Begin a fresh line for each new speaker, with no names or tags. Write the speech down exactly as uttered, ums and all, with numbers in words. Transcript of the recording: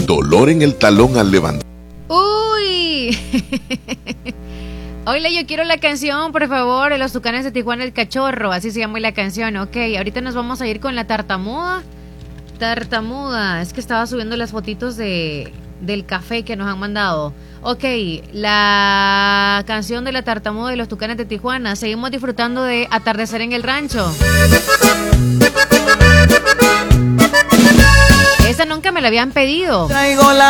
dolor en el talón al levantar.
¡Uy! Oye, yo quiero la canción, por favor, de los Tucanes de Tijuana, El Cachorro, así se llama la canción. Ok, ahorita nos vamos a ir con la tartamuda. Tartamuda, es que estaba subiendo las fotitos de, del café que nos han mandado. Ok, la canción de la tartamuda de los Tucanes de Tijuana. Seguimos disfrutando de Atardecer en el Rancho. Esa nunca me la habían pedido.
Traigo la